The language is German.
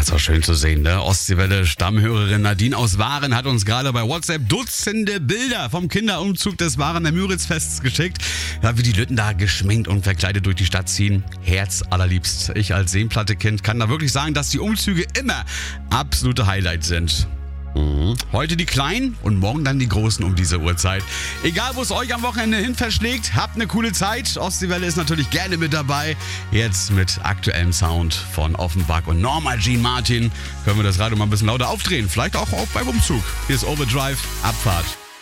ist auch schön zu sehen, ne? Ostseewelle Stammhörerin Nadine aus Waren hat uns gerade bei WhatsApp Dutzende Bilder vom Kinderumzug des Warener Müritzfests geschickt. Ja, wie die Lütten da geschminkt und verkleidet durch die Stadt ziehen. Herz allerliebst. Ich als Seenplatte-Kind kann da wirklich sagen, dass die Umzüge immer absolute Highlights sind. Heute die Kleinen und morgen dann die Großen um diese Uhrzeit. Egal, wo es euch am Wochenende hin verschlägt, habt eine coole Zeit. Ostseewelle ist natürlich gerne mit dabei. Jetzt mit aktuellem Sound von Offenbach und Norma Jean Martin können wir das Radio mal ein bisschen lauter aufdrehen. Vielleicht auch beim Umzug. Hier ist Overdrive, Abfahrt.